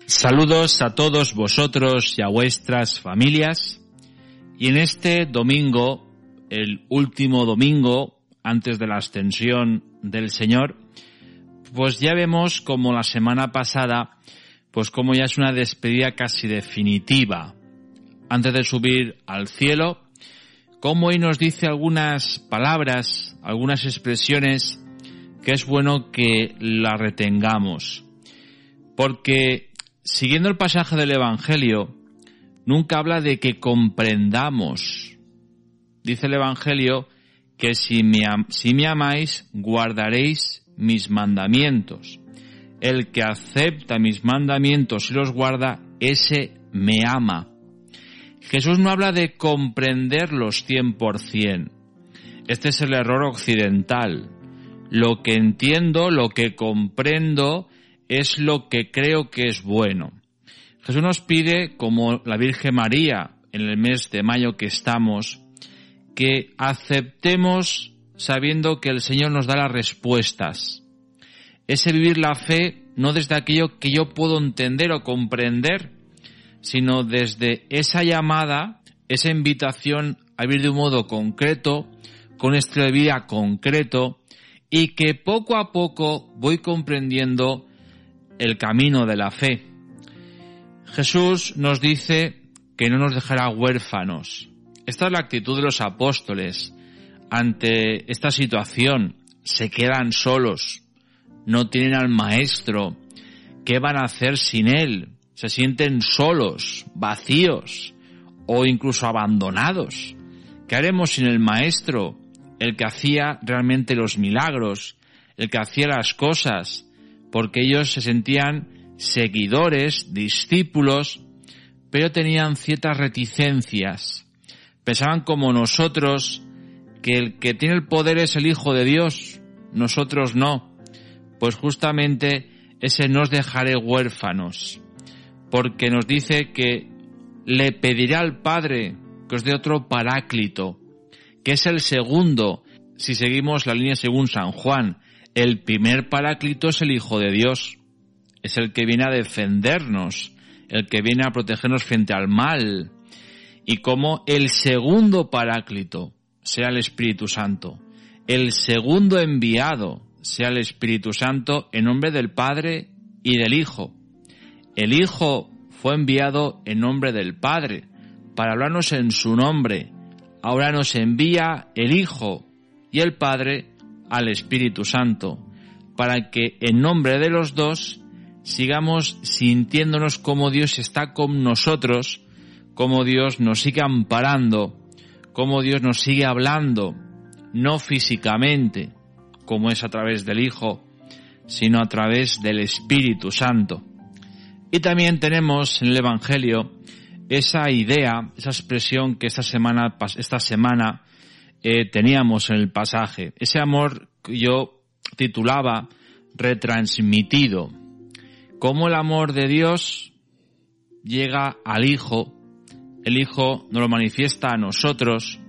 Saludos a todos vosotros y a vuestras familias. Y en este domingo, el último domingo antes de la ascensión del Señor, pues ya vemos como la semana pasada, pues como ya es una despedida casi definitiva antes de subir al cielo, como hoy nos dice algunas palabras, algunas expresiones que es bueno que las retengamos. Porque siguiendo el pasaje del Evangelio, nunca habla de que comprendamos. Dice el Evangelio que si me amáis, guardaréis mis mandamientos. El que acepta mis mandamientos y los guarda, ese me ama. Jesús no habla de comprenderlos 100%. Este es el error occidental. Lo que entiendo, lo que comprendo, es lo que creo que es bueno. Jesús nos pide, como la Virgen María, en el mes de mayo que estamos, que aceptemos sabiendo que el Señor nos da las respuestas. Ese vivir la fe no desde aquello que yo puedo entender o comprender, sino desde esa llamada, esa invitación a vivir de un modo concreto, con un estilo de vida concreto, y que poco a poco voy comprendiendo el camino de la fe. Jesús nos dice que no nos dejará huérfanos. Esta es la actitud de los apóstoles ante esta situación. Se quedan solos, no tienen al Maestro. ¿Qué van a hacer sin Él? Se sienten solos, vacíos o incluso abandonados. ¿Qué haremos sin el Maestro? El que hacía realmente los milagros, el que hacía las cosas, porque ellos se sentían seguidores, discípulos, pero tenían ciertas reticencias. Pensaban como nosotros que el que tiene el poder es el Hijo de Dios, nosotros no. Pues justamente ese no os dejaré huérfanos, porque nos dice que le pediré al Padre que os dé otro Paráclito, que es el segundo, si seguimos la línea según San Juan. El primer Paráclito es el Hijo de Dios, es el que viene a defendernos, el que viene a protegernos frente al mal, y como el segundo Paráclito sea el Espíritu Santo, el segundo enviado sea el Espíritu Santo en nombre del Padre y del Hijo. El Hijo fue enviado en nombre del Padre para hablarnos en su nombre. Ahora nos envía el Hijo y el Padre al Espíritu Santo, para que en nombre de los dos sigamos sintiéndonos como Dios está con nosotros, como Dios nos sigue amparando, como Dios nos sigue hablando, no físicamente, como es a través del Hijo, sino a través del Espíritu Santo. Y también tenemos en el Evangelio esa idea, esa expresión que esta semana teníamos en el pasaje, ese amor que yo titulaba retransmitido, cómo el amor de Dios llega al Hijo, el Hijo nos lo manifiesta a nosotros,